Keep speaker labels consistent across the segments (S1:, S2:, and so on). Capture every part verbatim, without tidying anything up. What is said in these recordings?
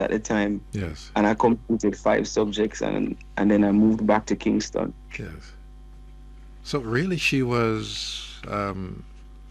S1: at the time,
S2: Yes.
S1: and I completed five subjects, and and then I moved back to Kingston.
S2: Yes. So really, she was um,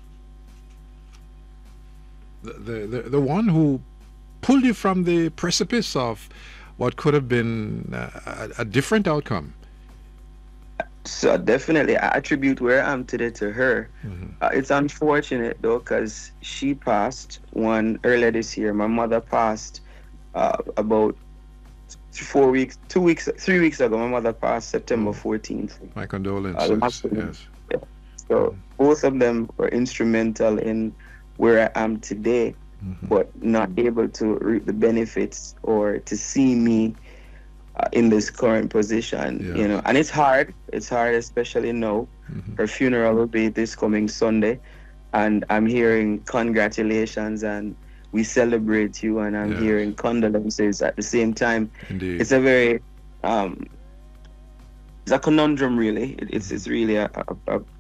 S2: the, the the the one who pulled you from the precipice of what could have been uh, a, a different outcome.
S1: So definitely, I attribute where I am today to her.
S2: Hmm.
S1: Uh, it's unfortunate though, because she passed one earlier this year. My mother passed uh, about four weeks, two weeks, three weeks ago. My mother passed September
S2: Oh,
S1: fourteenth.
S2: my
S1: Uh, last
S2: condolences.
S1: week.
S2: Yes.
S1: Yeah. So both of them were instrumental in where I am today,
S2: Hmm.
S1: but not able to reap the benefits or to see me uh, in this current position, you
S2: Yes.
S1: know. And it's hard. It's hard, especially now.
S2: Hmm.
S1: Her funeral will be this coming Sunday, and I'm hearing congratulations and we celebrate you, and I'm
S2: Yes.
S1: hearing condolences at the same time.
S2: Indeed.
S1: It's a very um, it's a conundrum, really. It, it's
S2: Hmm.
S1: it's really a, a, a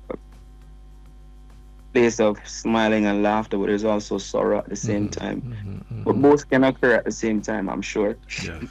S1: place of smiling and laughter, but there's also sorrow at the same
S2: Hmm.
S1: time.
S2: Hmm.
S1: But
S2: Hmm.
S1: both can occur at the same time, I'm sure.
S2: Yes.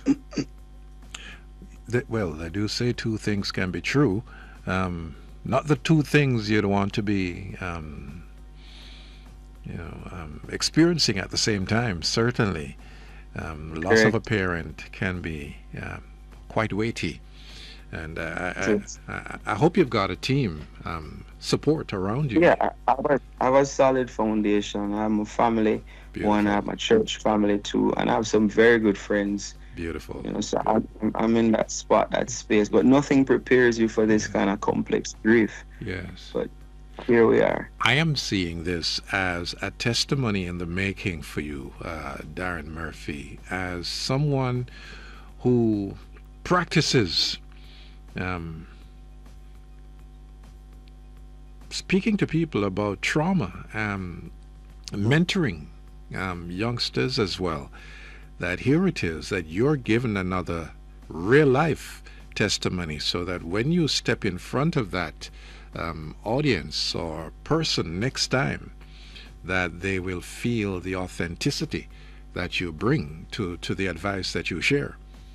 S2: Th- well, they do say two things can be true. Um, not the two things you'd want to be, um, you know, um, experiencing at the same time. Certainly, um, loss of a
S1: Correct.
S2: parent can be um, quite weighty, and uh,
S1: It
S2: I,
S1: is.
S2: I, I hope you've got a team um, support around you.
S1: Yeah, I I have a, I have a solid foundation. I'm a family, one, I
S2: Beautiful,
S1: have my church family too, and I have some very good friends.
S2: beautiful.
S1: You know, so I'm, I'm in that spot, that space, but nothing prepares you for this
S2: Yeah.
S1: kind of complex grief.
S2: Yes.
S1: But here we are.
S2: I am seeing this as a testimony in the making for you, uh, Darren Murphy, as someone who practices um, speaking to people about trauma, um, mentoring um, youngsters as well. That here it is that you're given another real life testimony so that when you step in front of that um, audience or person next time, that they will feel the authenticity that you bring to, to the advice that you share.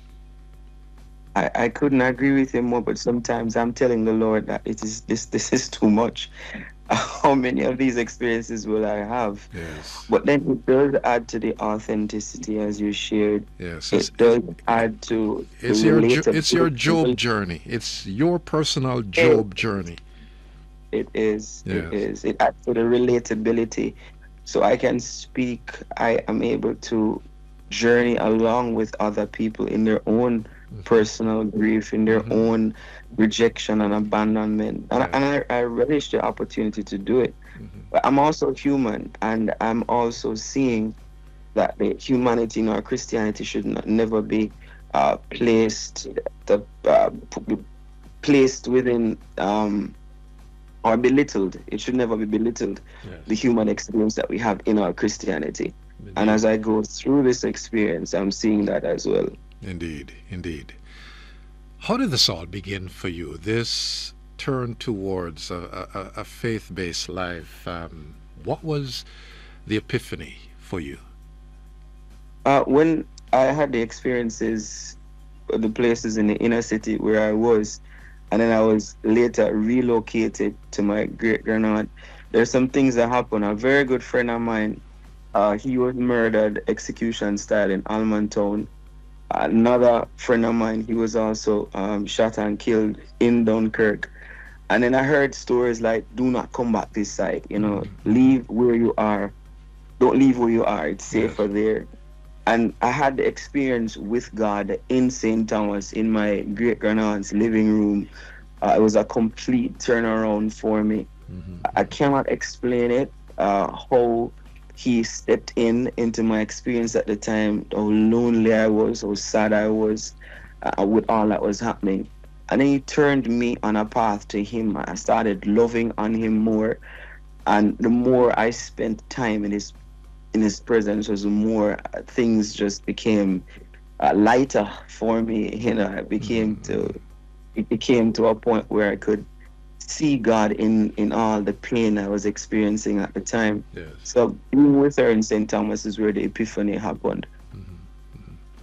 S1: I, I couldn't agree with him more, but sometimes I'm telling the Lord that it is this this is too much. How many of these experiences will I have?
S2: Yes,
S1: But then it does add to the authenticity as you shared.
S2: yes. It's,
S1: It
S2: it's,
S1: does add to the
S2: it's your it's your Job
S1: relatability.
S2: journey. It's your personal Job journey.
S1: It is, it
S2: Yes.
S1: is. It adds to the relatability. So I can speak, I am able to journey along with other people in their own personal grief, in their
S2: Mm-hmm.
S1: own rejection and abandonment. And,
S2: Yes.
S1: and I, I relish the opportunity to do it.
S2: Mm-hmm.
S1: But I'm also human, and I'm also seeing that the humanity in our Christianity should not, never be uh, placed the uh, p- placed within um, or belittled. It should never be belittled,
S2: Yes.
S1: the human experience that we have in our Christianity. And
S2: Indeed.
S1: as I go through this experience, I'm seeing that as well.
S2: Indeed. Indeed. How did this all begin for you? This turn towards a, a, a faith-based life. Um, what was the epiphany for you?
S1: Uh, when I had the experiences, uh, the places in the inner city where I was, and then I was later relocated to my great grandaunt, there's some things that happened. A very good friend of mine, uh, he was murdered execution style in Almontown. Another friend of mine, he was also um, shot and killed in Dunkirk. And then I heard stories like, do not come back this side, you know,
S2: Mm-hmm.
S1: leave where you are. Don't leave where you are. It's
S2: Yes.
S1: safer there. And I had the experience with God in Saint Thomas in my great grandaunt's living room. Uh, it was a complete turnaround for me. I
S2: Mm-hmm.
S1: cannot explain it, uh, how he stepped in into my experience at the time, how lonely I was, how sad I was uh, with all that was happening. And then he turned me on a path to him. I started loving on him more. And the more I spent time in his in his presence, was the more uh, things just became uh, lighter for me. You know, it became to
S2: Mm-hmm.
S1: it became to a point where I could see God in in all the pain I was experiencing at the time.
S2: Yes.
S1: So being with her in Saint Thomas is where the epiphany happened.